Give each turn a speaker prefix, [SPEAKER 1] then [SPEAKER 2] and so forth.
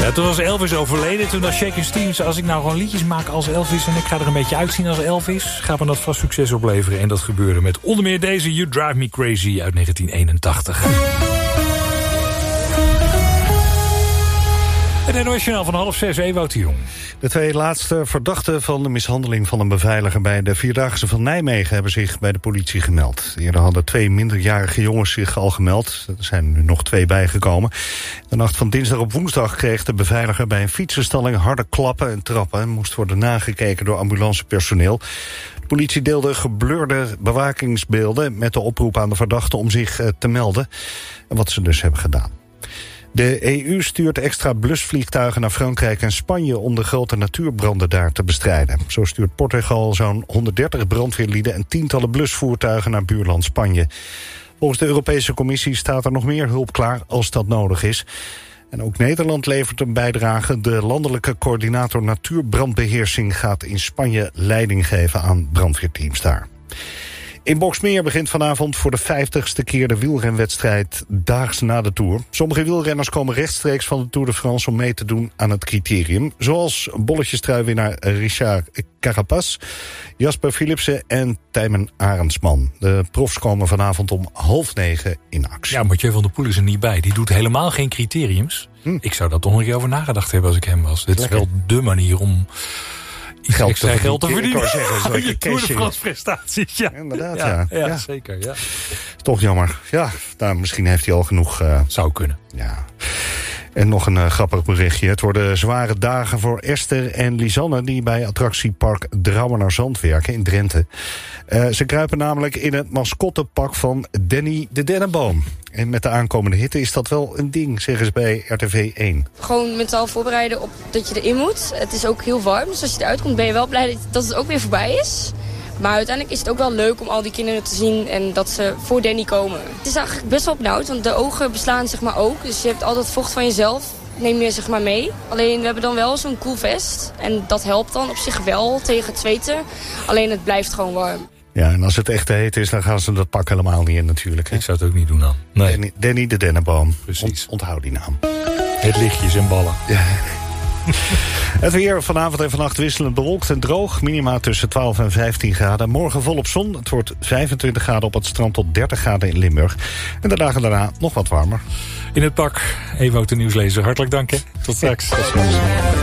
[SPEAKER 1] Ja, toen was Elvis overleden. Toen dacht Shakin' Stevens, als ik nou gewoon liedjes maak als Elvis... en ik ga er een beetje uitzien als Elvis... gaat me dat vast succes opleveren. En dat gebeurde met onder meer deze You Drive Me Crazy uit 1981. Het NOS-journaal van 5:30, Ewout de Jong.
[SPEAKER 2] De twee laatste verdachten van de mishandeling van een beveiliger... bij de Vierdaagse van Nijmegen hebben zich bij de politie gemeld. Eerder hadden 2 minderjarige jongens zich al gemeld. Er zijn nu nog 2 bijgekomen. De nacht van dinsdag op woensdag kreeg de beveiliger... bij een fietsenstalling harde klappen en trappen... en moest worden nagekeken door ambulancepersoneel. De politie deelde geblurde bewakingsbeelden... met de oproep aan de verdachten om zich te melden. En wat ze dus hebben gedaan. De EU stuurt extra blusvliegtuigen naar Frankrijk en Spanje... om de grote natuurbranden daar te bestrijden. Zo stuurt Portugal zo'n 130 brandweerlieden... en tientallen blusvoertuigen naar buurland Spanje. Volgens de Europese Commissie staat er nog meer hulp klaar... als dat nodig is. En ook Nederland levert een bijdrage. De landelijke coördinator natuurbrandbeheersing... gaat in Spanje leiding geven aan brandweerteams daar. In Boxmeer begint vanavond voor de 50ste keer de wielrenwedstrijd daags na de Tour. Sommige wielrenners komen rechtstreeks van de Tour de France om mee te doen aan het criterium. Zoals bolletjestruiwinnaar Richard Carapaz, Jasper Philipsen en Tijmen Arendsman. De profs komen vanavond om 8:30 in actie.
[SPEAKER 1] Ja, Mathieu van der Poel is er niet bij. Die doet helemaal geen criteriums. Ik zou daar toch nog een keer over nagedacht hebben als ik hem was. Dit is wel dé manier om... geld te verdienen.
[SPEAKER 2] Ik wou zeggen,
[SPEAKER 1] je Tour de France prestaties. Ja,
[SPEAKER 2] inderdaad.
[SPEAKER 1] Ja, zeker. Ja.
[SPEAKER 2] Toch jammer. Ja, nou, misschien heeft hij al genoeg...
[SPEAKER 1] Zou kunnen.
[SPEAKER 2] Ja. En nog een grappig berichtje. Het worden zware dagen voor Esther en Lisanne... die bij attractiepark Drouwener Zand werken in Drenthe. Ze kruipen namelijk in het mascottepak van Danny de Dennenboom. En met de aankomende hitte is dat wel een ding, zeggen ze bij RTV 1.
[SPEAKER 3] Gewoon mentaal voorbereiden op dat je erin moet. Het is ook heel warm, dus als je eruit komt ben je wel blij dat het ook weer voorbij is. Maar uiteindelijk is het ook wel leuk om al die kinderen te zien en dat ze voor Danny komen. Het is eigenlijk best wel benauwd, want de ogen beslaan zeg maar ook. Dus je hebt al dat vocht van jezelf, neem je zeg maar mee. Alleen we hebben dan wel zo'n cool vest. En dat helpt dan op zich wel tegen het zweten. Alleen het blijft gewoon warm.
[SPEAKER 2] Ja, en als het echt te heet is, dan gaan ze dat pak helemaal niet in natuurlijk. Hè?
[SPEAKER 1] Ik zou het ook niet doen dan. Nee.
[SPEAKER 2] Danny de Dennenboom.
[SPEAKER 1] Precies.
[SPEAKER 2] Onthoud die naam.
[SPEAKER 1] Het lichtjes en ballen.
[SPEAKER 2] Ja. Het weer vanavond en vannacht wisselend bewolkt en droog. Minima tussen 12 en 15 graden. Morgen volop zon. Het wordt 25 graden op het strand tot 30 graden in Limburg. En de dagen daarna nog wat warmer.
[SPEAKER 1] In het pak, Ewout de nieuwslezer. Hartelijk dank, hè. Tot straks.
[SPEAKER 2] Tot straks.